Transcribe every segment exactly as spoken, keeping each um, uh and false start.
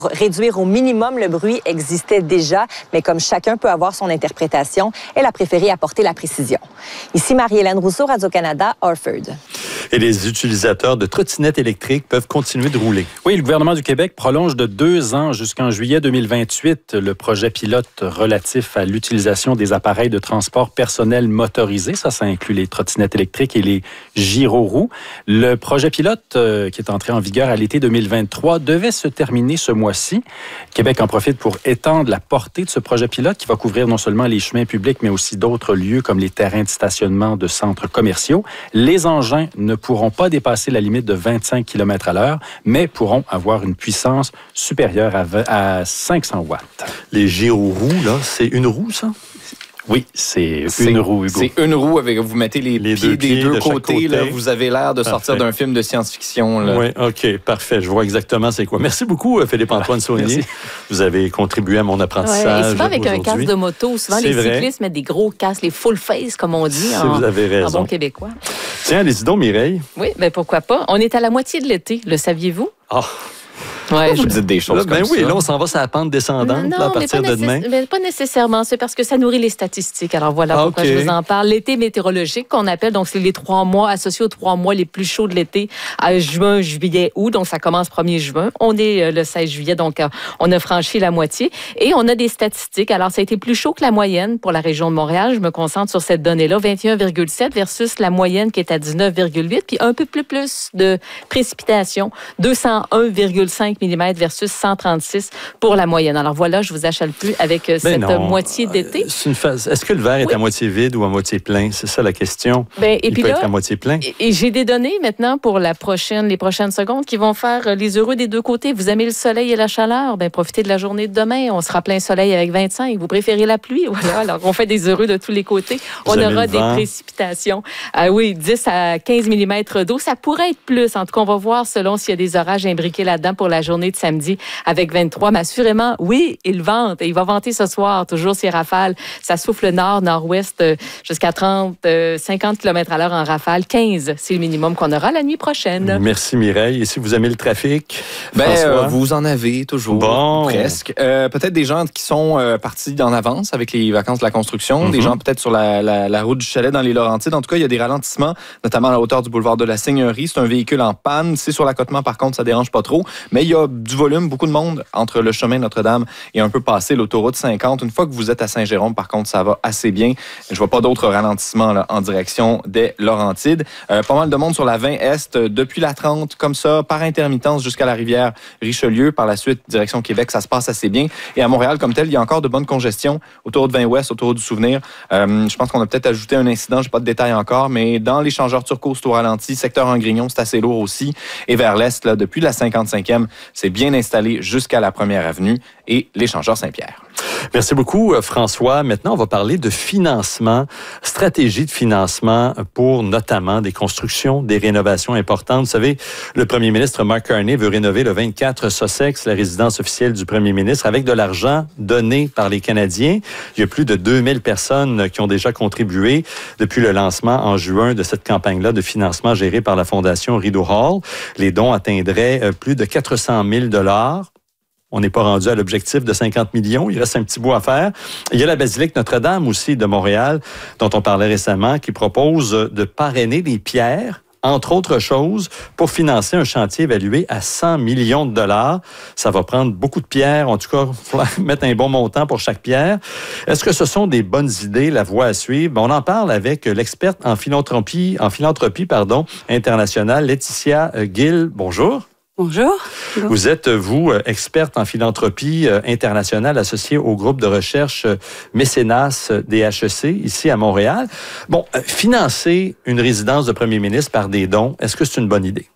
Réduire au minimum le bruit existait déjà, mais comme chacun peut avoir son interprétation, elle a préféré apporter la précision. Ici Marie-Hélène Rousseau, Radio-Canada, Orford. Et les utilisateurs de trottinettes électriques peuvent continuer de rouler. Oui, le gouvernement du Québec prolonge de deux ans jusqu'en juillet deux mille vingt-huit le projet pilote relatif à l'utilisation des appareils de transport personnel motorisés. Ça, ça inclut les trottinettes électriques et les gyroroues. Le projet pilote, euh, qui est entré en vigueur à l'été deux mille vingt-trois, devait se terminer ce mois-ci. Québec en profite pour étendre la portée de ce projet pilote qui va couvrir non seulement les chemins publics, mais aussi d'autres lieux comme les terrains de stationnement de centres commerciaux. Les engins ne pourront pas dépasser la limite de vingt-cinq kilomètres à l'heure, mais pourront avoir une puissance supérieure à, à cinq cents watts. Les gyroroues, là, c'est une roue, ça? Oui, c'est une roue, Hugo. C'est une roue avec, vous mettez les, les pieds deux des pieds deux de côtés, côté. là, vous avez l'air de Parfait. sortir d'un film de science-fiction. Là. Oui, OK, parfait. Je vois exactement c'est quoi. Merci beaucoup, Philippe-Antoine Saunier. Merci. Vous avez contribué à mon apprentissage. Ouais, et souvent avec un casque de moto, souvent c'est les vrai. cyclistes mettent des gros casques, les full face, comme on dit, Si en, vous avez raison. en bon québécois. Tiens, allez-y donc, Mireille. Oui, bien pourquoi pas. On est à la moitié de l'été, le saviez-vous? Ah! Ouais, Vous dites des choses Là, comme ben ça. oui, là, on s'en va sur la pente descendante non, là, à partir mais pas de demain. nécess- mais pas nécessairement. C'est parce que ça nourrit les statistiques. Alors voilà Ah, pourquoi okay. je vous en parle. L'été météorologique qu'on appelle, donc c'est les trois mois associés aux trois mois les plus chauds de l'été, à juin, juillet, août. Donc ça commence premier juin. On est euh, le seize juillet, donc euh, on a franchi la moitié. Et on a des statistiques. Alors ça a été plus chaud que la moyenne pour la région de Montréal. Je me concentre sur cette donnée-là, vingt et un virgule sept versus la moyenne qui est à dix-neuf virgule huit. Puis un peu plus, plus de précipitations, deux cent un virgule cinq millimètres versus cent trente-six pour la moyenne. Alors voilà, je vous achale plus avec euh, cette non. moitié d'été. C'est une phase. Est-ce que le verre est Oui. à moitié vide ou à moitié plein? C'est ça la question. Ben, et Il puis peut là, être à moitié plein. Et, et j'ai des données maintenant pour la prochaine, les prochaines secondes qui vont faire euh, les heureux des deux côtés. Vous aimez le soleil et la chaleur? Ben, profitez de la journée de demain. On sera plein soleil avec vingt-cinq. Vous préférez la pluie? Voilà. Alors, on fait des heureux de tous les côtés. Vous on aimez aura le des vent? précipitations. Ah oui, dix à quinze millimètres d'eau. Ça pourrait être plus. En tout cas, on va voir selon s'il y a des orages imbriqués là-dedans pour la journée de samedi avec vingt-trois. Mais assurément, oui, il vente. Et il va vanter ce soir. Toujours ces rafales. Ça souffle nord, nord-ouest euh, jusqu'à trente, euh, cinquante kilomètres à l'heure en rafale. quinze, c'est le minimum qu'on aura la nuit prochaine. Merci Mireille. Et si vous aimez le trafic, Ben, François? euh, vous en avez toujours, Bon. presque. Euh, peut-être des gens qui sont euh, partis en avance avec les vacances de la construction, Mm-hmm. des gens peut-être sur la, la, la route du chalet dans les Laurentides. En tout cas, il y a des ralentissements, notamment à la hauteur du boulevard de la Seigneurie. C'est un véhicule en panne. C'est sur l'accotement, par contre, ça dérange pas trop. Mais il y a du volume, beaucoup de monde entre le chemin Notre-Dame et un peu passé l'autoroute cinquante. Une fois que vous êtes à Saint-Jérôme, par contre, ça va assez bien. Je vois pas d'autres ralentissements là, en direction des Laurentides. Euh, pas mal de monde sur la vingt Est, euh, depuis la trente, comme ça, par intermittence jusqu'à la rivière Richelieu. Par la suite, direction Québec, ça se passe assez bien. Et à Montréal, comme tel, il y a encore de bonnes congestions. Autoroute vingt Ouest, autoroute du Souvenir. Euh, je pense qu'on a peut-être ajouté un incident, j'ai pas de détails encore, mais dans l'échangeur turco, c'est au ralenti. Secteur Angrignon, c'est assez lourd aussi. Et vers l'Est, là, depuis la cinquante-cinquième, c'est bien installé jusqu'à la première avenue et l'échangeur Saint-Pierre. Merci beaucoup, François. Maintenant, on va parler de financement, stratégie de financement pour notamment des constructions, des rénovations importantes. Vous savez, le premier ministre Mark Carney veut rénover le vingt-quatre Sussex, la résidence officielle du premier ministre, avec de l'argent donné par les Canadiens. Il y a plus de deux mille personnes qui ont déjà contribué depuis le lancement en juin de cette campagne-là de financement gérée par la Fondation Rideau Hall. Les dons atteindraient plus de quatre cent mille dollars. On n'est pas rendu à l'objectif de cinquante millions. Il reste un petit bout à faire. Il y a la basilique Notre-Dame aussi de Montréal, dont on parlait récemment, qui propose de parrainer des pierres, entre autres choses, pour financer un chantier évalué à cent millions de dollars. Ça va prendre beaucoup de pierres. En tout cas, il faut mettre un bon montant pour chaque pierre. Est-ce que ce sont des bonnes idées, la voie à suivre? On en parle avec l'experte en philanthropie, en philanthropie pardon, internationale, Laetitia Gill. Bonjour. Bonjour. Vous êtes, vous, experte en philanthropie internationale associée au groupe de recherche Mécénas des H E C, ici à Montréal. Bon, financer une résidence de premier ministre par des dons, est-ce que c'est une bonne idée?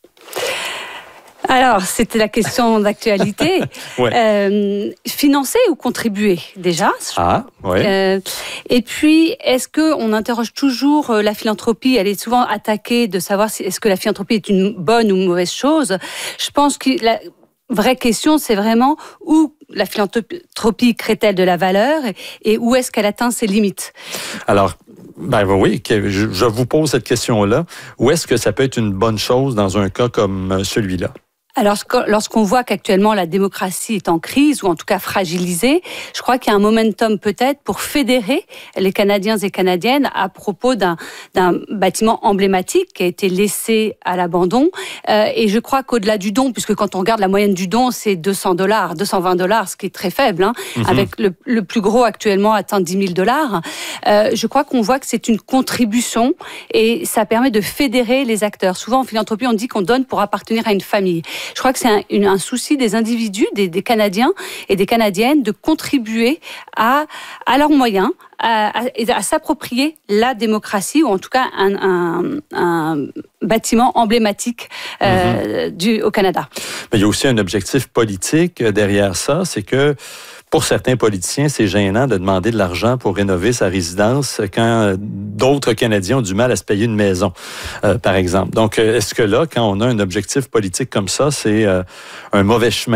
Alors, c'était la question d'actualité. Ouais. Euh, financer ou contribuer, déjà? Ah, oui. Euh, et puis, est-ce qu'on interroge toujours la philanthropie? Elle est souvent attaquée de savoir si, est-ce que la philanthropie est une bonne ou mauvaise chose. Je pense que la vraie question, c'est vraiment où la philanthropie crée-t-elle de la valeur et, et où est-ce qu'elle atteint ses limites? Alors, ben oui, je, je vous pose cette question-là. Où est-ce que ça peut être une bonne chose dans un cas comme celui-là? Alors, lorsqu'on voit qu'actuellement la démocratie est en crise, ou en tout cas fragilisée, je crois qu'il y a un momentum peut-être pour fédérer les Canadiens et Canadiennes à propos d'un, d'un bâtiment emblématique qui a été laissé à l'abandon. Euh, et je crois qu'au-delà du don, puisque quand on regarde la moyenne du don, c'est deux cents dollars, deux cent vingt dollars, ce qui est très faible, hein, mm-hmm. avec le, le plus gros actuellement atteint dix mille dollars. Euh, je crois qu'on voit que c'est une contribution et ça permet de fédérer les acteurs. Souvent en philanthropie, on dit qu'on donne pour appartenir à une famille. Je crois que c'est un, une, un souci des individus, des, des Canadiens et des Canadiennes de contribuer à, à leurs moyens, à, à, à s'approprier la démocratie, ou en tout cas un, un, un bâtiment emblématique euh, mm-hmm. du, au Canada. Mais il y a aussi un objectif politique derrière ça, c'est que pour certains politiciens, c'est gênant de demander de l'argent pour rénover sa résidence quand d'autres Canadiens ont du mal à se payer une maison, euh, par exemple. Donc, est-ce que là, quand on a un objectif politique comme ça, c'est euh, un mauvais chemin?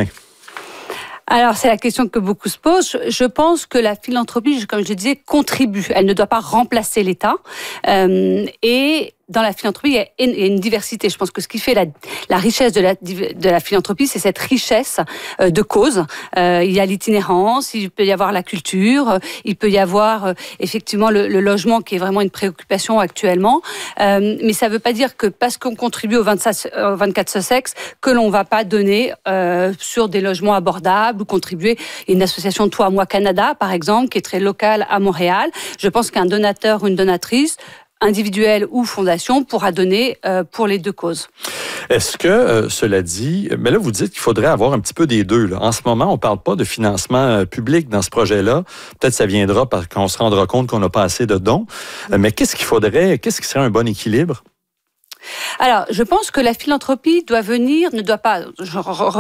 Alors, c'est la question que beaucoup se posent. Je pense que la philanthropie, comme je le disais, contribue. Elle ne doit pas remplacer l'État. Euh, et dans la philanthropie, il y a une diversité. Je pense que ce qui fait la, la richesse de la, de la philanthropie, c'est cette richesse de causes. Euh, il y a l'itinérance, il peut y avoir la culture, il peut y avoir euh, effectivement le, le logement qui est vraiment une préoccupation actuellement. Euh, mais ça ne veut pas dire que parce qu'on contribue au vingt-quatre Sussex, que l'on ne va pas donner euh, sur des logements abordables ou contribuer. Il y a une association Toi, Moi, Canada, par exemple, qui est très locale à Montréal. Je pense qu'un donateur ou une donatrice individuelle ou fondation pourra donner euh, pour les deux causes. Est-ce que, euh, cela dit, mais là, vous dites qu'il faudrait avoir un petit peu des deux. Là. En ce moment, on ne parle pas de financement euh, public dans ce projet-là. Peut-être que ça viendra parce qu'on se rendra compte qu'on n'a pas assez de dons. Euh, mais qu'est-ce qu'il faudrait, qu'est-ce qui serait un bon équilibre? Alors, je pense que la philanthropie doit venir, ne doit pas, je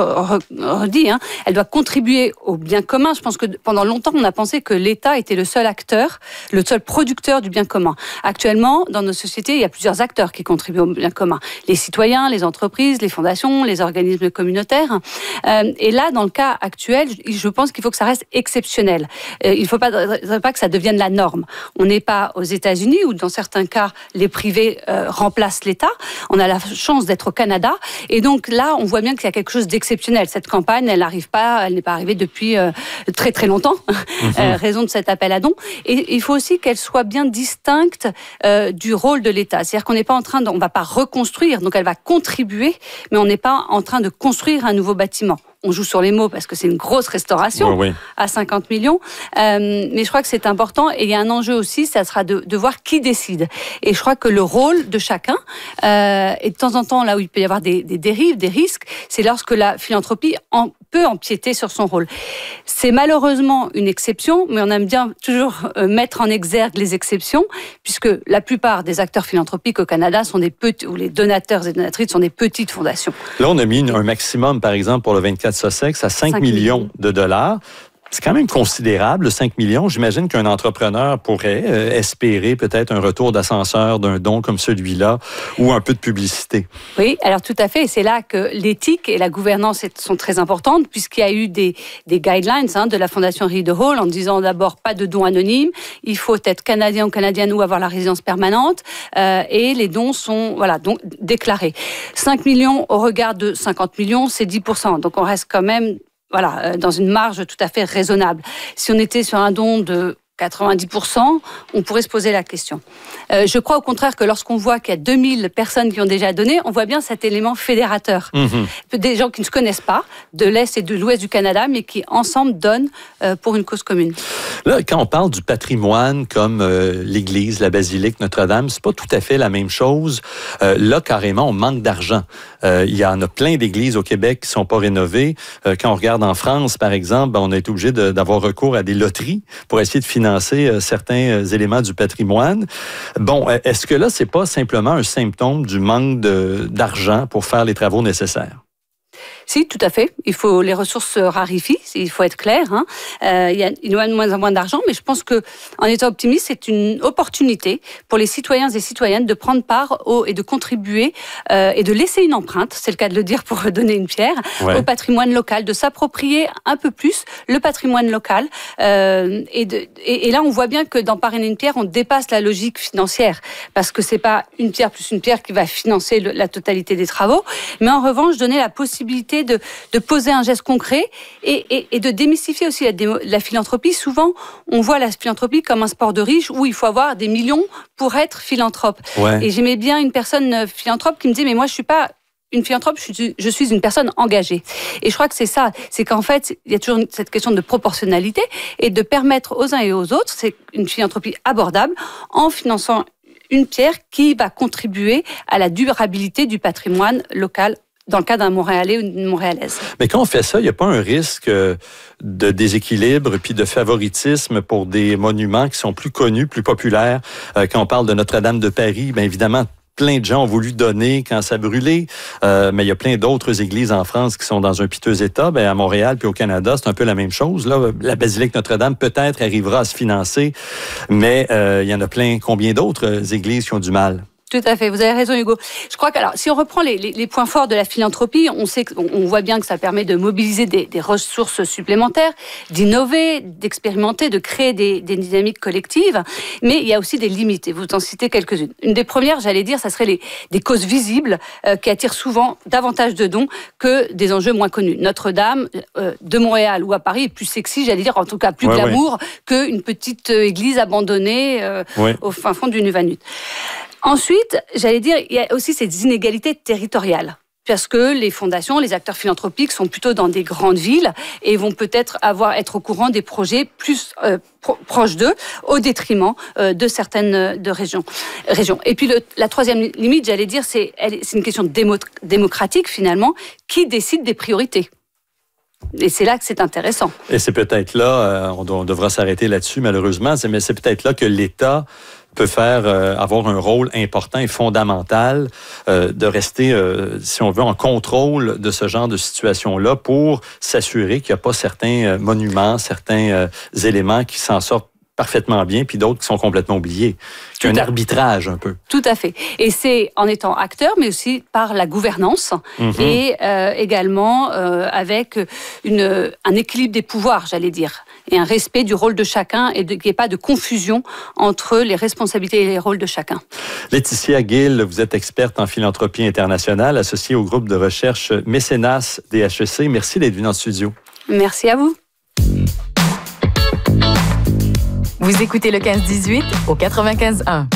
redis, hein, elle doit contribuer au bien commun. Je pense que pendant longtemps, on a pensé que l'État était le seul acteur, le seul producteur du bien commun. Actuellement, dans nos sociétés, il y a plusieurs acteurs qui contribuent au bien commun. Les citoyens, les entreprises, les fondations, les organismes communautaires. Euh, et là, dans le cas actuel, je pense qu'il faut que ça reste exceptionnel. Euh, il ne faut pas, pas que ça devienne la norme. On n'est pas aux États-Unis, où dans certains cas, les privés euh, remplacent l'État. On a la chance d'être au Canada. Et donc là, on voit bien qu'il y a quelque chose d'exceptionnel. Cette campagne, elle n'arrive pas, elle n'est pas arrivée depuis euh, très très longtemps, mm-hmm. euh, raison de cet appel à dons. Et il faut aussi qu'elle soit bien distincte euh, du rôle de l'État. C'est-à-dire qu'on n'est pas en train de, on ne va pas reconstruire, donc elle va contribuer, mais on n'est pas en train de construire un nouveau bâtiment. On joue sur les mots parce que c'est une grosse restauration oui, oui. à cinquante millions. Euh, mais je crois que c'est important et il y a un enjeu aussi, ça sera de, de voir qui décide. Et je crois que le rôle de chacun, euh, et de temps en temps, là où il peut y avoir des, des dérives, des risques, c'est lorsque la philanthropie en, peut empiéter sur son rôle. C'est malheureusement une exception, mais on aime bien toujours euh, mettre en exergue les exceptions, puisque la plupart des acteurs philanthropiques au Canada sont des petits, ou les donateurs et donatrices sont des petites fondations. Là, on a mis un maximum, par exemple, pour le vingt-quatre Sussex à cinq millions de dollars. C'est quand même considérable, cinq millions. J'imagine qu'un entrepreneur pourrait euh, espérer peut-être un retour d'ascenseur d'un don comme celui-là ou un peu de publicité. Oui, alors tout à fait. Et c'est là que l'éthique et la gouvernance sont très importantes puisqu'il y a eu des, des guidelines hein, de la Fondation Reed Hall en disant d'abord pas de dons anonymes, il faut être canadien ou canadienne ou avoir la résidence permanente euh, et les dons sont voilà, donc, déclarés. cinq millions au regard de cinquante millions, c'est dix pour cent. Donc on reste quand même Voilà, dans une marge tout à fait raisonnable. Si on était sur un don de quatre-vingt-dix pour cent, on pourrait se poser la question. Euh, je crois au contraire que lorsqu'on voit qu'il y a deux mille personnes qui ont déjà donné, on voit bien cet élément fédérateur. Mmh. Des gens qui ne se connaissent pas, de l'Est et de l'Ouest du Canada, mais qui ensemble donnent euh, pour une cause commune. Là, quand on parle du patrimoine comme euh, l'église, la basilique Notre-Dame, c'est pas tout à fait la même chose. Euh, là, carrément, on manque d'argent. Euh, il y en a plein d'églises au Québec qui sont pas rénovées. Euh, quand on regarde en France, par exemple, ben, on a été obligé de, d'avoir recours à des loteries pour essayer de financer financer certains éléments du patrimoine. Bon, est-ce que là, c'est pas simplement un symptôme du manque de, d'argent pour faire les travaux nécessaires? Si, tout à fait. Il faut, les ressources se raréfient, il faut être clair. Hein. Euh, il y a, il y a de moins en moins d'argent, mais je pense que, en étant optimiste, c'est une opportunité pour les citoyens et citoyennes de prendre part au, et de contribuer euh, et de laisser une empreinte, c'est le cas de le dire pour donner une pierre, ouais. au patrimoine local, de s'approprier un peu plus le patrimoine local. Euh, et, de, et, et là, on voit bien que dans Parrainer une pierre, on dépasse la logique financière, parce que c'est pas une pierre plus une pierre qui va financer le, la totalité des travaux, mais en revanche, donner la possibilité de, de poser un geste concret et, et, et de démystifier aussi la, démo, la philanthropie. Souvent, on voit la philanthropie comme un sport de riches où il faut avoir des millions pour être philanthrope. Ouais. Et j'aimais bien une personne philanthrope qui me disait, mais moi, je suis pas une philanthrope, je suis, je suis une personne engagée. Et je crois que c'est ça, c'est qu'en fait, il y a toujours cette question de proportionnalité et de permettre aux uns et aux autres, c'est une philanthropie abordable en finançant une pierre qui va contribuer à la durabilité du patrimoine local dans le cas d'un Montréalais ou d'une Montréalaise. Mais quand on fait ça, il n'y a pas un risque de déséquilibre puis de favoritisme pour des monuments qui sont plus connus, plus populaires? Quand on parle de Notre-Dame de Paris, bien évidemment, plein de gens ont voulu donner quand ça brûlait, euh, mais il y a plein d'autres églises en France qui sont dans un piteux état. Ben, à Montréal puis au Canada, c'est un peu la même chose. Là, la basilique Notre-Dame peut-être arrivera à se financer, mais euh, il y en a plein. Combien d'autres églises qui ont du mal? Tout à fait, vous avez raison Hugo. Je crois que alors, si on reprend les, les, les points forts de la philanthropie, on sait qu'on on voit bien que ça permet de mobiliser des, des ressources supplémentaires, d'innover, d'expérimenter, de créer des, des dynamiques collectives, mais il y a aussi des limites, et vous en citez quelques-unes. Une des premières, j'allais dire, ça serait les, des causes visibles euh, qui attirent souvent davantage de dons que des enjeux moins connus. Notre-Dame euh, de Montréal ou à Paris est plus sexy, j'allais dire, en tout cas plus ouais, glamour ouais. qu'une petite église abandonnée euh, ouais. au fin fond du Nunavut. Ensuite, j'allais dire, il y a aussi ces inégalités territoriales. Parce que les fondations, les acteurs philanthropiques sont plutôt dans des grandes villes et vont peut-être avoir, être au courant des projets plus euh, pro- proches d'eux, au détriment euh, de certaines de régions, régions. Et puis le, la troisième limite, j'allais dire, c'est, elle, c'est une question démo- démocratique finalement, qui décide des priorités. Et c'est là que c'est intéressant. Et c'est peut-être là, euh, on, on devra s'arrêter là-dessus malheureusement, c'est, mais c'est peut-être là que l'État peut faire euh, avoir un rôle important et fondamental euh, de rester, euh, si on veut, en contrôle de ce genre de situation-là pour s'assurer qu'il n'y a pas certains euh, monuments, certains euh, éléments qui s'en sortent parfaitement bien, puis d'autres qui sont complètement oubliés. C'est un arbitrage un peu. Tout à fait. Et c'est en étant acteur, mais aussi par la gouvernance mm-hmm. et euh, également euh, avec une, un équilibre des pouvoirs, j'allais dire, et un respect du rôle de chacun et qu'il n'y ait pas de confusion entre les responsabilités et les rôles de chacun. Laetitia Gill, vous êtes experte en philanthropie internationale, associée au groupe de recherche Mécénas D H E C. Merci d'être venue dans le studio. Merci à vous. Vous écoutez le quinze dix-huit au quatre-vingt-quinze un.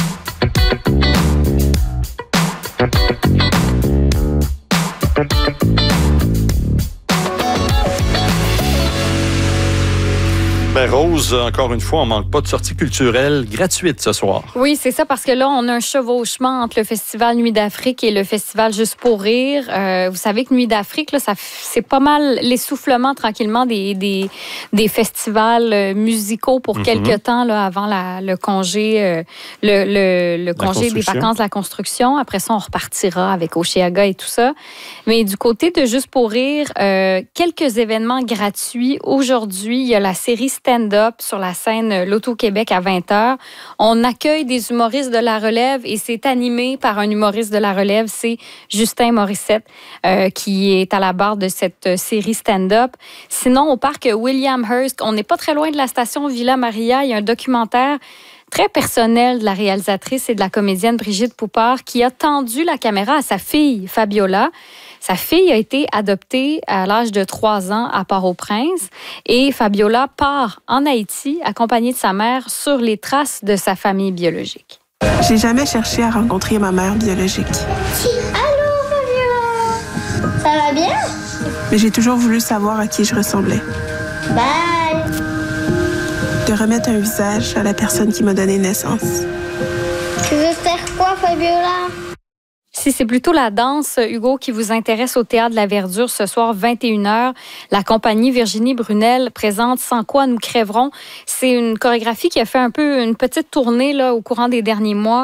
Ben Rose, encore une fois, on manque pas de sortie culturelle gratuite ce soir. Oui, c'est ça, parce que là, on a un chevauchement entre le Festival Nuit d'Afrique et le Festival Juste pour rire. Euh, vous savez que Nuit d'Afrique, là, ça, c'est pas mal l'essoufflement tranquillement des, des, des festivals musicaux pour mm-hmm. quelques temps là, avant la, le congé, euh, le, le, le congé des vacances de la construction. Après ça, on repartira avec Oshéaga et tout ça. Mais du côté de Juste pour rire, euh, quelques événements gratuits. Aujourd'hui, il y a la série stand-up sur la scène L'Auto-Québec à vingt heures. On accueille des humoristes de la relève et c'est animé par un humoriste de la relève, c'est Justin Morissette euh, qui est à la barre de cette série stand-up. Sinon, au parc William Hearst, on n'est pas très loin de la station Villa Maria, il y a un documentaire très personnel de la réalisatrice et de la comédienne Brigitte Poupard qui a tendu la caméra à sa fille Fabiola. Sa fille a été adoptée à l'âge de trois ans à Port-au-Prince et Fabiola part en Haïti accompagnée de sa mère sur les traces de sa famille biologique. J'ai jamais cherché à rencontrer ma mère biologique. Allô, Fabiola? Ça va bien? Mais j'ai toujours voulu savoir à qui je ressemblais. Bye! De remettre un visage à la personne qui m'a donné naissance. Tu veux faire quoi, Fabiola? Si c'est plutôt la danse, Hugo, qui vous intéresse au Théâtre de la Verdure ce soir, vingt et une heures, la compagnie Virginie Brunel présente Sans quoi nous crèverons. C'est une chorégraphie qui a fait un peu une petite tournée là, au courant des derniers mois.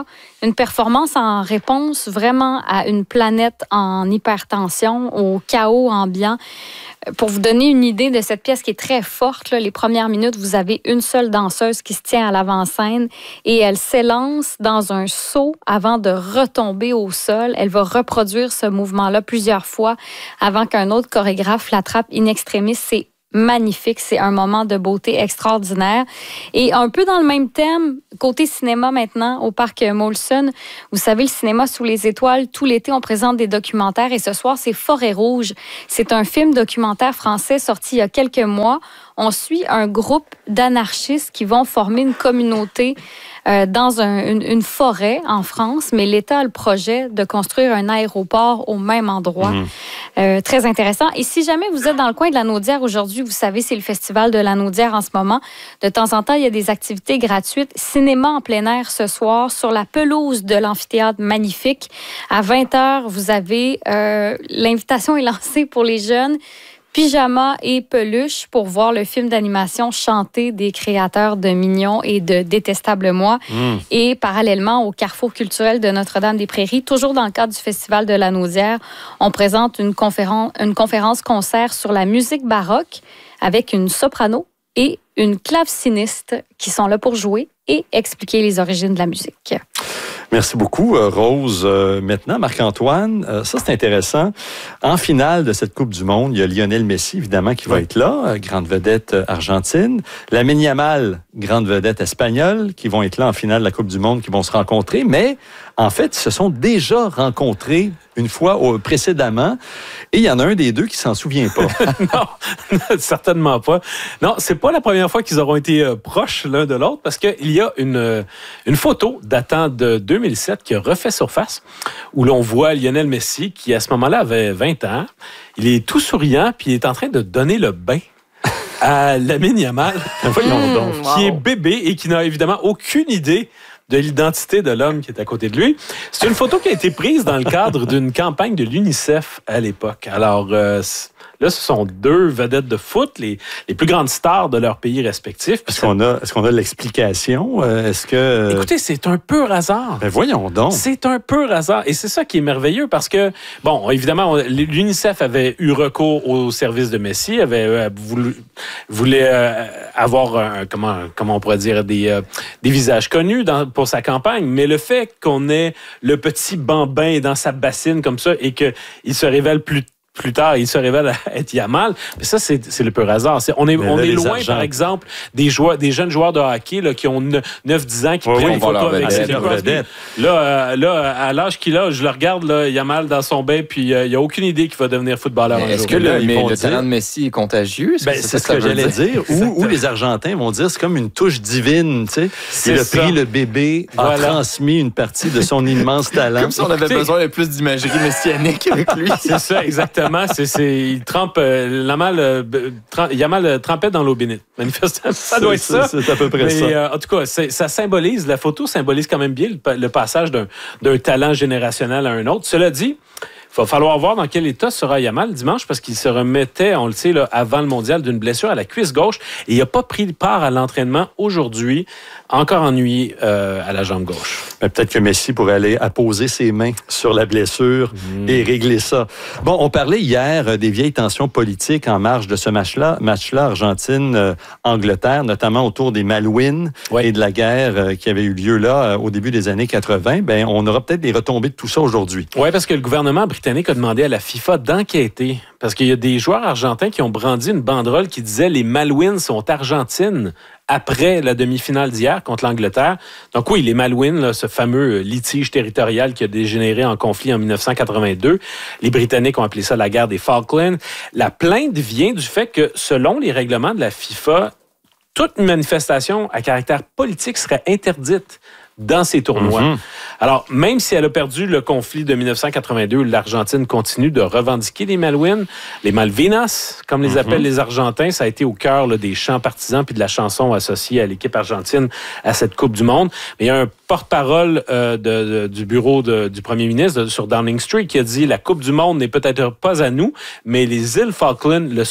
une performance en réponse vraiment à une planète en hypertension, au chaos ambiant. Pour vous donner une idée de cette pièce qui est très forte, là, les premières minutes, vous avez une seule danseuse qui se tient à l'avant-scène et elle s'élance dans un saut avant de retomber au sol. Elle va reproduire ce mouvement-là plusieurs fois avant qu'un autre chorégraphe l'attrape in extremis. C'est magnifique, c'est un moment de beauté extraordinaire. Et un peu dans le même thème, côté cinéma maintenant, au parc Molson, vous savez, le cinéma sous les étoiles, tout l'été, on présente des documentaires et ce soir, c'est Forêt Rouge. C'est un film documentaire français sorti il y a quelques mois. On suit un groupe d'anarchistes qui vont former une communauté euh, dans un, une, une forêt en France, mais l'État a le projet de construire un aéroport au même endroit. Mmh. Euh, très intéressant. Et si jamais vous êtes dans le coin de la Naudière aujourd'hui, vous savez, c'est le festival de la Naudière en ce moment. De temps en temps, il y a des activités gratuites. Cinéma en plein air ce soir sur la pelouse de l'amphithéâtre magnifique. À vingt heures, vous avez... Euh, l'invitation est lancée pour les jeunes. Pyjama et peluche pour voir le film d'animation chanté des créateurs de Mignons et de Détestable Moi. Mmh. Et parallèlement au Carrefour culturel de Notre-Dame-des-Prairies, toujours dans le cadre du Festival de la Naudière, on présente une conférence, une conférence-concert sur la musique baroque avec une soprano et une claveciniste qui sont là pour jouer et expliquer les origines de la musique. Merci beaucoup, Rose. Euh, maintenant, Marc-Antoine, euh, ça c'est intéressant. En finale de cette Coupe du Monde, il y a Lionel Messi, évidemment, qui va oui. être là, euh, grande vedette euh, argentine. Lamine Yamal, grande vedette espagnole, qui vont être là en finale de la Coupe du Monde, qui vont se rencontrer. Mais en fait, ils se sont déjà rencontrés une fois au, précédemment. Et il y en a un des deux qui s'en souvient pas. Non, certainement pas. Non, c'est pas la première fois qu'ils auront été euh, proches l'un de l'autre parce qu'il y a une, euh, une photo datant de deux mille sept qui a refait surface où l'on voit Lionel Messi qui, à ce moment-là, avait vingt ans. Il est tout souriant puis il est en train de donner le bain à Lamine Yamal, Voyons donc. qui wow. est bébé et qui n'a évidemment aucune idée de l'identité de l'homme qui est à côté de lui. C'est une photo qui a été prise dans le cadre d'une campagne de l'UNICEF à l'époque. Alors, euh, là, ce sont deux vedettes de foot, les, les plus grandes stars de leur pays respectifs. Est-ce qu'on a, est-ce qu'on a l'explication? Est-ce que... Écoutez, c'est un pur hasard. Ben voyons donc. C'est un pur hasard. Et c'est ça qui est merveilleux parce que, bon, évidemment, on, l'UNICEF avait eu recours au service de Messi, avait euh, voulu, voulait euh, avoir, un, comment, comment on pourrait dire, des, euh, des visages connus dans, pour sa campagne. Mais le fait qu'on ait le petit bambin dans sa bassine comme ça et qu'il se révèle plus Plus tard, il se révèle être Yamal. Mais ça, c'est, c'est le pur hasard. C'est, on est, on là, est loin, argents. Par exemple, des, joueurs, des jeunes joueurs de hockey là, qui ont neuf dix ans, qui oui, prennent une photo avec Sidney Crosby. Là, euh, là, à l'âge qu'il a, je le regarde, là, Yamal dans son bain, puis euh, il n'y a aucune idée qu'il va devenir footballeur. Mais est-ce que le, mais le talent de Messi est contagieux? Ben, c'est, c'est ce que, que j'allais dire. Ou, ou les Argentins vont dire c'est comme une touche divine. Tu sais. Il a pris le bébé, a voilà. transmis une partie de son immense talent. Comme si on avait besoin de plus d'imagerie messianique avec lui. C'est ça, exactement. C'est, c'est, il trempe, euh, Yamal, euh, trem, Yamal euh, trempait dans l'eau bénite. Manifestement, ça doit être ça. C'est, c'est à peu près Mais, ça. Euh, en tout cas, c'est, ça symbolise, la photo symbolise quand même bien le, le passage d'un, d'un talent générationnel à un autre. Cela dit, il va falloir voir dans quel état sera Yamal dimanche parce qu'il se remettait, on le sait, là, avant le mondial, d'une blessure à la cuisse gauche et il n'a pas pris part à l'entraînement aujourd'hui, encore ennuyé euh, à la jambe gauche. Mais peut-être que Messi pourrait aller apposer ses mains sur la blessure mmh. et régler ça. Bon, on parlait hier des vieilles tensions politiques en marge de ce match-là, match-là Argentine-Angleterre, notamment autour des Malouines ouais. et de la guerre qui avait eu lieu là au début des années quatre-vingt. Ben, on aura peut-être des retombées de tout ça aujourd'hui. Oui, parce que le gouvernement britannique a demandé à la FIFA d'enquêter parce qu'il y a des joueurs argentins qui ont brandi une banderole qui disait « Les Malouines sont argentines » après la demi-finale d'hier contre l'Angleterre. Donc oui, les Malouines, là, ce fameux litige territorial qui a dégénéré en conflit en dix-neuf cent quatre-vingt-deux, les Britanniques ont appelé ça la guerre des Falklands. La plainte vient du fait que, selon les règlements de la FIFA, toute manifestation à caractère politique serait interdite dans ces tournois. Mm-hmm. Alors, même si elle a perdu le conflit de dix-neuf cent quatre-vingt-deux, l'Argentine continue de revendiquer les Malouines. Les Malvinas, comme les mm-hmm. appellent les Argentins, ça a été au cœur là, des chants partisans puis de la chanson associée à l'équipe argentine à cette Coupe du Monde. Mais il y a un porte-parole euh, de, de, du bureau de, du premier ministre de, sur Downing Street qui a dit « La Coupe du Monde n'est peut-être pas à nous, mais les îles Falkland le sont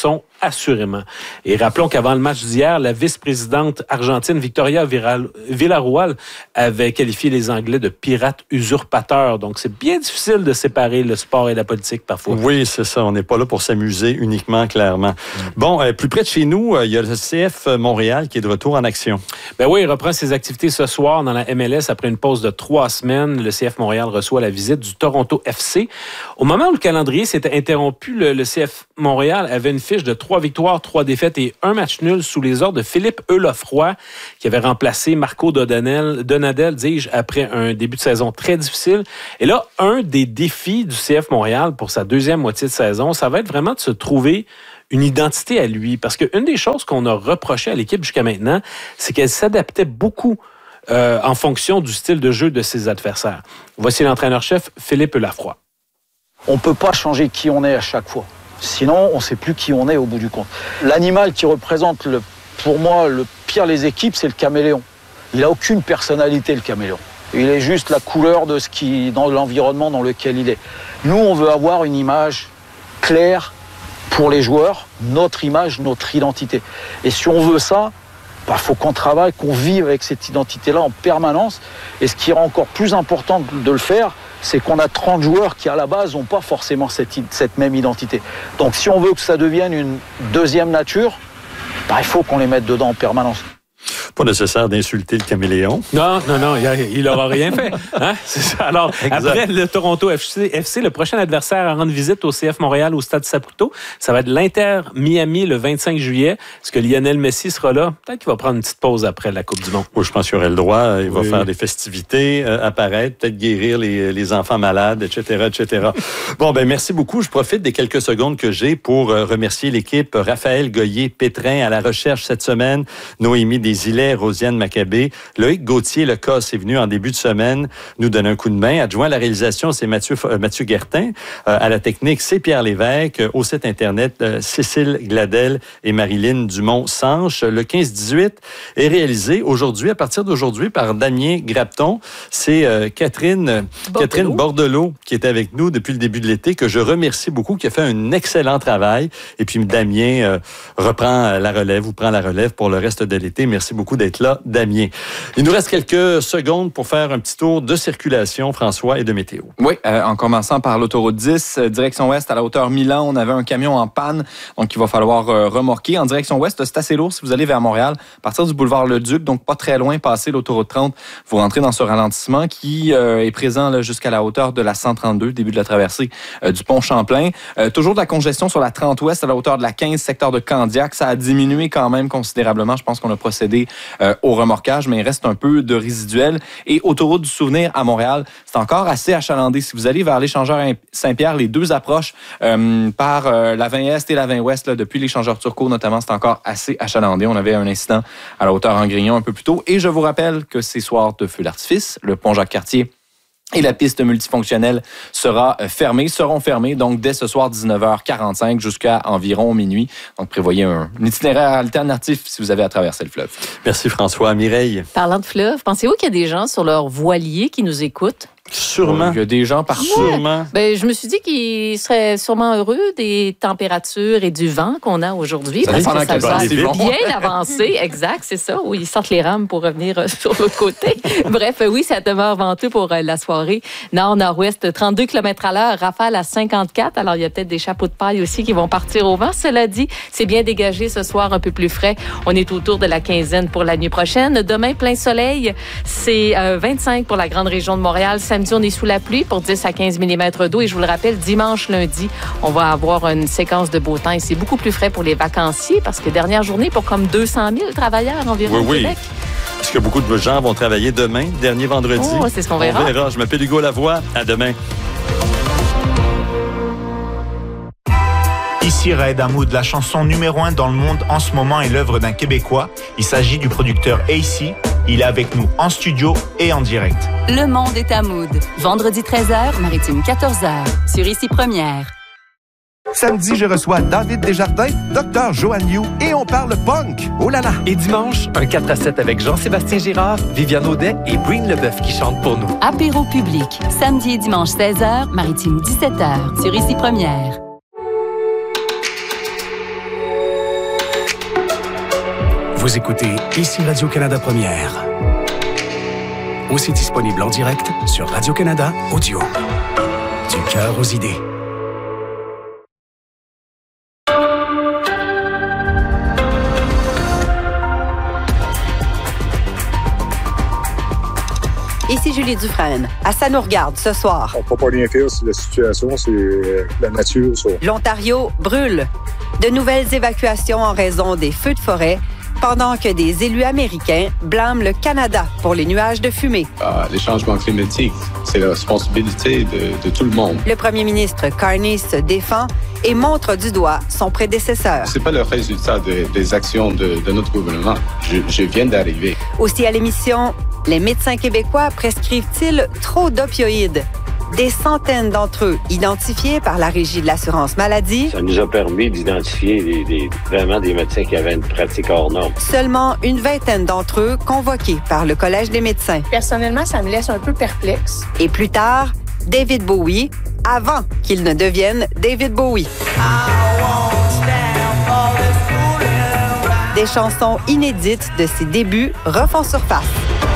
assurément. Et rappelons qu'avant le match d'hier, la vice-présidente argentine Victoria Villarruel avait qualifié les Anglais de pirates usurpateurs. Donc, c'est bien difficile de séparer le sport et la politique parfois. Oui, c'est ça. On n'est pas là pour s'amuser uniquement, clairement. Mmh. Bon, euh, plus près de chez nous, il y a le C F Montréal qui est de retour en action. Ben oui, il reprend ses activités ce soir dans la M L S après une pause de trois semaines. Le C F Montréal reçoit la visite du Toronto F C. Au moment où le calendrier s'était interrompu, le, le C F Montréal avait une fiche de trois victoires, trois défaites et un match nul sous les ordres de Philippe Eulofroy, qui avait remplacé Marco Donadel, Donadel, dis-je, après un début de saison très difficile. Et là, un des défis du C F Montréal pour sa deuxième moitié de saison, ça va être vraiment de se trouver une identité à lui. Parce qu'une des choses qu'on a reproché à l'équipe jusqu'à maintenant, c'est qu'elle s'adaptait beaucoup euh, en fonction du style de jeu de ses adversaires. Voici l'entraîneur-chef Philippe Eulofroy. On ne peut pas changer qui on est à chaque fois. Sinon, on ne sait plus qui on est au bout du compte. L'animal qui représente, le, pour moi, le pire les équipes, c'est le caméléon. Il n'a aucune personnalité, le caméléon. Il est juste la couleur de ce qui, dans l'environnement dans lequel il est. Nous, on veut avoir une image claire pour les joueurs, notre image, notre identité. Et si on veut ça, bah, faut qu'on travaille, qu'on vive avec cette identité-là en permanence. Et ce qui est encore plus important de le faire, c'est qu'on a trente joueurs qui, à la base, n'ont pas forcément cette, cette même identité. Donc, si on veut que ça devienne une deuxième nature, bah, il faut qu'on les mette dedans en permanence. Pas nécessaire d'insulter le caméléon. Non, non, non, il n'aura rien fait. Hein? C'est ça. Alors, exact. Après le Toronto F C, F C, le prochain adversaire à rendre visite au C F Montréal au Stade Saputo, ça va être l'Inter Miami le vingt-cinq juillet. Est-ce que Lionel Messi sera là? Peut-être qu'il va prendre une petite pause après la Coupe du Monde. Oui, je pense qu'il aurait le droit. Il va oui. faire des festivités, euh, apparaître, peut-être guérir les, les enfants malades, et cetera, et cetera. Bon, ben merci beaucoup. Je profite des quelques secondes que j'ai pour euh, remercier l'équipe Raphaël Goyer-Pétrin à la recherche cette semaine, Noémie Desilets, Rosiane Maccabé, Loïc Gauthier, le C A S est venu en début de semaine nous donner un coup de main. Adjoint à la réalisation, c'est Mathieu, euh, Mathieu Guertin. Euh, à la technique, c'est Pierre Lévesque. Euh, au site Internet, euh, Cécile Gladel et Marilyn Dumont-Sanche. Le quinze dix-huit est réalisé aujourd'hui, à partir d'aujourd'hui, par Damien Grapton. C'est euh, Catherine, Bordelot. Catherine Bordelot qui est avec nous depuis le début de l'été, que je remercie beaucoup, qui a fait un excellent travail. Et puis Damien euh, reprend la relève, ou prend la relève pour le reste de l'été. Merci beaucoup d'être là, Damien. Il nous reste quelques secondes pour faire un petit tour de circulation, François, et de météo. Oui, euh, en commençant par l'autoroute dix, euh, direction ouest à la hauteur Milan, on avait un camion en panne, donc il va falloir euh, remorquer. En direction ouest, c'est assez lourd si vous allez vers Montréal, à partir du boulevard Le Duc, donc pas très loin, passer l'autoroute trente, vous rentrez dans ce ralentissement qui euh, est présent là, jusqu'à la hauteur de la cent trente-deux, début de la traversée euh, du pont Champlain. Euh, toujours de la congestion sur la trente ouest à la hauteur de la quinze, secteur de Candiac. Ça a diminué quand même considérablement. Je pense qu'on a procédé euh, au remorquage, mais il reste un peu de résiduel. Et autoroute du Souvenir à Montréal, c'est encore assez achalandé. Si vous allez vers l'échangeur Saint-Pierre, les deux approches euh, par euh, la vingt Est et la vingt Ouest, là, depuis l'échangeur Turcot notamment, c'est encore assez achalandé. On avait un incident à la hauteur Angrignon un peu plus tôt. Et je vous rappelle que ces soirs de feu d'artifice, le pont Jacques-Cartier et la piste multifonctionnelle sera fermée, seront fermées donc dès ce soir dix-neuf heures quarante-cinq jusqu'à environ minuit. Donc prévoyez un, un itinéraire alternatif si vous avez à traverser le fleuve. Merci François. Mireille. Parlant de fleuve, pensez-vous qu'il y a des gens sur leur voilier qui nous écoutent? Sûrement. Il y a des gens partout. Sûrement. Ben, je me suis dit qu'ils seraient sûrement heureux des températures et du vent qu'on a aujourd'hui. Ça parce dépend que ça va bien avancé. Exact, c'est ça. Où ils sortent les rames pour revenir sur l'autre côté. Bref, oui, ça demeure venteux pour la soirée. Nord-nord-ouest, trente-deux kilomètres à l'heure, rafale à cinquante-quatre. Alors, il y a peut-être des chapeaux de paille aussi qui vont partir au vent. Cela dit, c'est bien dégagé ce soir, un peu plus frais. On est autour de la quinzaine pour la nuit prochaine. Demain, plein soleil. C'est euh, vingt-cinq pour la grande région de Montréal. Samedi, on est sous la pluie pour dix à quinze millimètres d'eau. Et je vous le rappelle, dimanche, lundi, on va avoir une séquence de beau temps. Et c'est beaucoup plus frais pour les vacanciers parce que dernière journée pour comme deux cent mille travailleurs environ oui, au Québec. Oui. Parce que beaucoup de gens vont travailler demain, dernier vendredi. Oh, c'est ce qu'on verra. On verra. Je m'appelle Hugo Lavoie. À demain. Ici Raed Hamoud, la chanson numéro un dans le monde en ce moment est l'œuvre d'un Québécois. Il s'agit du producteur A C. Il est avec nous en studio et en direct. Le monde est à Mood. Vendredi treize heures, Maritime quatorze heures. Sur Ici Première. Samedi, je reçois David Desjardins, Docteur Joanne Yu et on parle punk. Oh là là! Et dimanche, un quatre à sept avec Jean-Sébastien Girard, Viviane Audet et Breen Leboeuf qui chantent pour nous. Apéro public. Samedi et dimanche seize heures, Maritime dix-sept heures. Sur Ici Première. Vous écoutez Ici Radio-Canada Première. Aussi disponible en direct sur Radio-Canada Audio. Du cœur aux idées. Ici Julie Dufresne. À Ça nous regarde ce soir. On ne peut pas rien faire sur la situation, c'est la nature. Ça. L'Ontario brûle. De nouvelles évacuations en raison des feux de forêt, pendant que des élus américains blâment le Canada pour les nuages de fumée. Ah, les changements climatiques, c'est la responsabilité de, de tout le monde. Le premier ministre Carney se défend et montre du doigt son prédécesseur. C'est pas le résultat de, des actions de, de notre gouvernement. Je, je viens d'arriver. Aussi à l'émission, les médecins québécois prescrivent-ils trop d'opioïdes? Des centaines d'entre eux identifiés par la Régie de l'assurance maladie. Ça nous a permis d'identifier des, des, vraiment des médecins qui avaient une pratique hors norme. Seulement une vingtaine d'entre eux convoqués par le Collège des médecins. Personnellement, ça me laisse un peu perplexe. Et plus tard, David Bowie, avant qu'il ne devienne David Bowie. Des chansons inédites de ses débuts refont surface.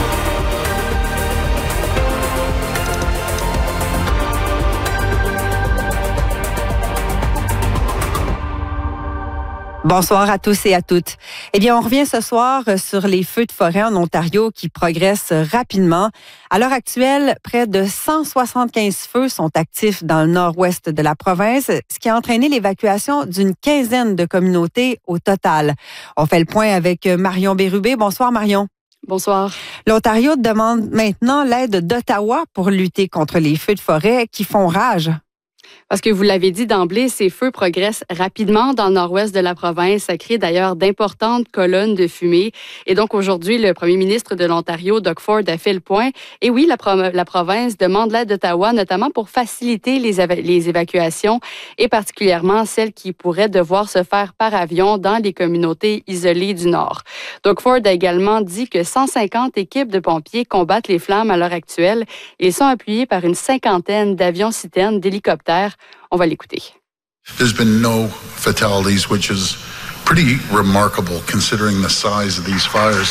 Bonsoir à tous et à toutes. Eh bien, on revient ce soir sur les feux de forêt en Ontario qui progressent rapidement. À l'heure actuelle, près de cent soixante-quinze feux sont actifs dans le nord-ouest de la province, ce qui a entraîné l'évacuation d'une quinzaine de communautés au total. On fait le point avec Marion Bérubé. Bonsoir, Marion. Bonsoir. L'Ontario demande maintenant l'aide d'Ottawa pour lutter contre les feux de forêt qui font rage. Parce que vous l'avez dit d'emblée, ces feux progressent rapidement dans le nord-ouest de la province. Ça crée d'ailleurs d'importantes colonnes de fumée. Et donc aujourd'hui, le premier ministre de l'Ontario, Doug Ford, a fait le point. Et oui, la, pro- la province demande l'aide d'Ottawa, notamment pour faciliter les, éva- les évacuations et particulièrement celles qui pourraient devoir se faire par avion dans les communautés isolées du Nord. Doug Ford a également dit que cent cinquante équipes de pompiers combattent les flammes à l'heure actuelle. Ils sont appuyés par une cinquantaine d'avions-citernes, d'hélicoptères. On va l'écouter. There's been no fatalities, which is pretty remarkable considering the size of these fires.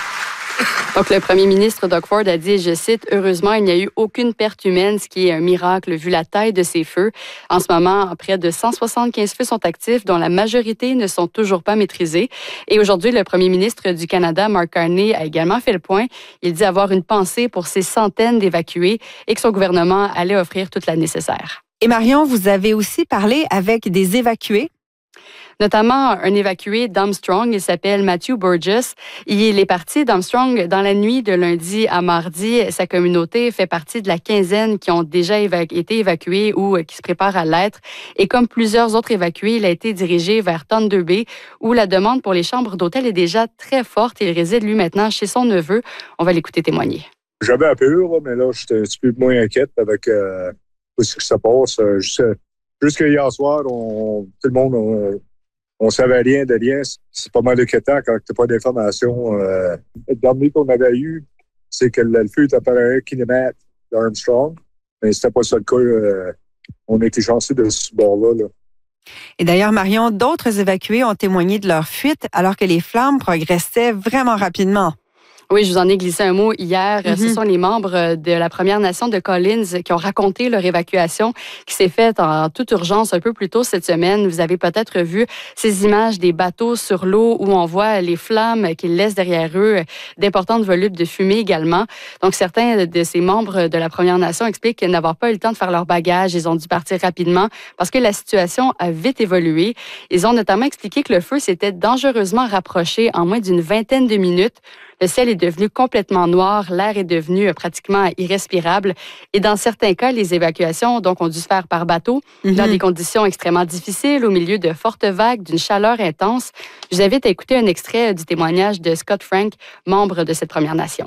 Donc, le premier ministre Doug Ford a dit, je cite, « Heureusement, il n'y a eu aucune perte humaine, ce qui est un miracle vu la taille de ces feux. En ce moment, près de cent soixante-quinze feux sont actifs, dont la majorité ne sont toujours pas maîtrisés. » Et aujourd'hui, le premier ministre du Canada, Mark Carney, a également fait le point. Il dit avoir une pensée pour ces centaines d'évacués et que son gouvernement allait offrir toute l'aide nécessaire. Et Marion, vous avez aussi parlé avec des évacués? Notamment un évacué d'Armstrong, il s'appelle Matthew Burgess. Il est parti d'Armstrong dans la nuit de lundi à mardi. Sa communauté fait partie de la quinzaine qui ont déjà évacu- été évacués ou qui se préparent à l'être. Et comme plusieurs autres évacués, il a été dirigé vers Thunder Bay, où la demande pour les chambres d'hôtel est déjà très forte. Il réside, lui, maintenant chez son neveu. On va l'écouter témoigner. J'avais peur, mais là, j'étais un petit peu moins inquiète avec euh, tout ce qui se passe. Jusqu'à hier soir, on, tout le monde... On, On savait rien de rien. C'est pas mal inquiétant quand tu n'as pas d'informations. Euh, le dernier qu'on avait eu, c'est que le feu était à un kilomètre d'Armstrong. Mais c'était pas ça le cas. Euh, on était chanceux de ce bord-là. Là. Et d'ailleurs, Marion, d'autres évacués ont témoigné de leur fuite alors que les flammes progressaient vraiment rapidement. Oui, je vous en ai glissé un mot hier. Mm-hmm. Ce sont les membres de la Première Nation de Collins qui ont raconté leur évacuation qui s'est faite en toute urgence un peu plus tôt cette semaine. Vous avez peut-être vu ces images des bateaux sur l'eau où on voit les flammes qu'ils laissent derrière eux, d'importantes volutes de fumée également. Donc, certains de ces membres de la Première Nation expliquent n'avoir pas eu le temps de faire leur bagage. Ils ont dû partir rapidement parce que la situation a vite évolué. Ils ont notamment expliqué que le feu s'était dangereusement rapproché en moins d'une vingtaine de minutes. Le ciel est devenu complètement noir, l'air est devenu pratiquement irrespirable. Et dans certains cas, les évacuations donc, ont dû se faire par bateau, mm-hmm. dans des conditions extrêmement difficiles, au milieu de fortes vagues, d'une chaleur intense. Je vous invite à écouter un extrait du témoignage de Scott Frank, membre de cette Première Nation.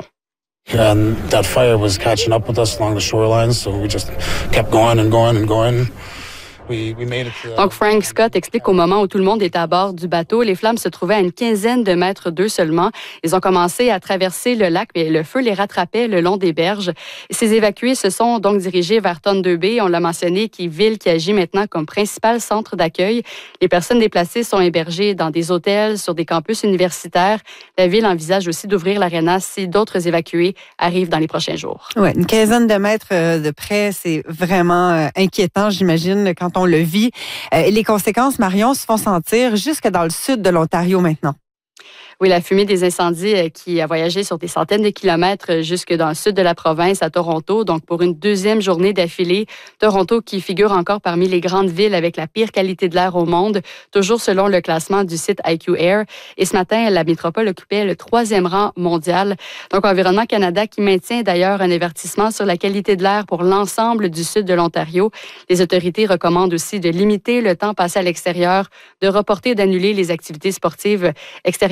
And that fire was catching up with us along the shoreline, so we just kept going and going and going. Donc, Frank Scott explique qu'au moment où tout le monde était à bord du bateau, les flammes se trouvaient à une quinzaine de mètres d'eux seulement. Ils ont commencé à traverser le lac, mais le feu les rattrapait le long des berges. Ces évacués se sont donc dirigés vers Thunder Bay. On l'a mentionné, qui est ville qui agit maintenant comme principal centre d'accueil. Les personnes déplacées sont hébergées dans des hôtels, sur des campus universitaires. La ville envisage aussi d'ouvrir l'aréna si d'autres évacués arrivent dans les prochains jours. Oui, une quinzaine de mètres de près, c'est vraiment inquiétant, j'imagine, quand on le vit. Et les conséquences, Marion, se font sentir jusque dans le sud de l'Ontario maintenant. Oui, la fumée des incendies qui a voyagé sur des centaines de kilomètres jusque dans le sud de la province à Toronto. Donc, pour une deuxième journée d'affilée, Toronto qui figure encore parmi les grandes villes avec la pire qualité de l'air au monde, toujours selon le classement du site I Q Air. Et ce matin, la métropole occupait le troisième rang mondial. Donc, Environnement Canada qui maintient d'ailleurs un avertissement sur la qualité de l'air pour l'ensemble du sud de l'Ontario. Les autorités recommandent aussi de limiter le temps passé à l'extérieur, de reporter et d'annuler les activités sportives extérieures